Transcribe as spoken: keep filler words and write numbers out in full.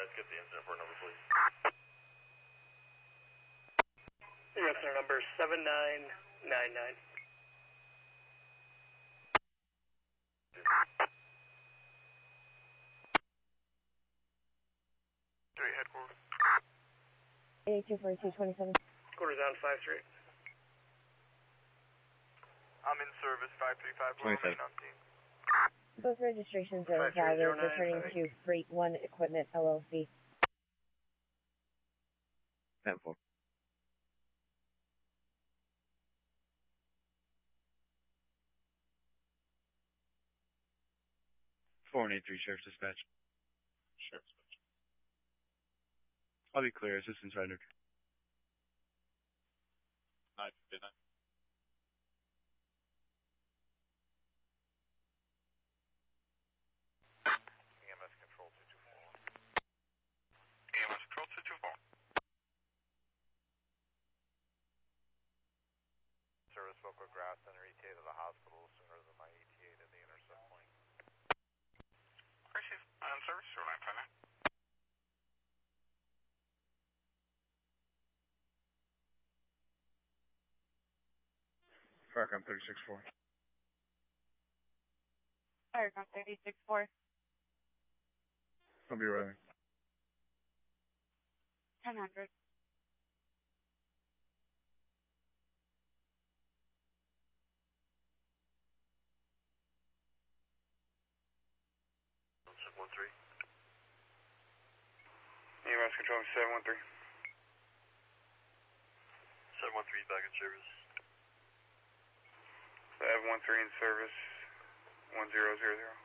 guys, get the incident report number, please. Incident number seven nine nine nine. Three headquarters. eighty-two forty-two twenty-seven. Quarters on five three. I'm in service, five three five, twenty-seven. on team. Both registrations are five three valid, zero nine, returning five to Freight One Equipment L L C. ten four. four one eight three, Sheriff's Dispatch. Sheriff's Dispatch. I'll be clear, assistance rendered. nine fifty-nine. E M S control two two four. E M S control two two four. Service spoke with Grafton and E T A to the hospital sooner than my E T A to the intercept point. Receive on service, zero nine five nine. Firecom thirty-six four. Firecom thirty-six four. I'll be arriving. ten hundred. one three. E M S controlling seven one three. seven one three back in service. seven one three in service. one zero zero zero.